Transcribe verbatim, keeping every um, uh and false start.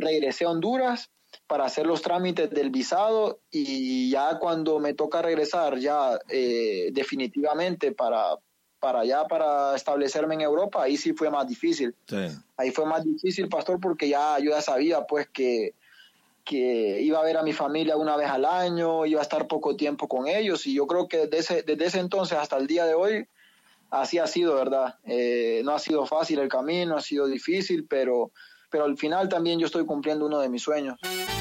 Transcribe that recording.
regresé a Honduras para hacer los trámites del visado, y ya cuando me toca regresar ya eh, definitivamente para, para ya para establecerme en Europa, ahí sí fue más difícil. Sí. Ahí fue más difícil, pastor, porque ya yo ya sabía pues que, que iba a ver a mi familia una vez al año, iba a estar poco tiempo con ellos, y yo creo que desde ese, desde ese entonces hasta el día de hoy así ha sido, ¿verdad? Eh, no ha sido fácil el camino, ha sido difícil, pero, pero al final también yo estoy cumpliendo uno de mis sueños.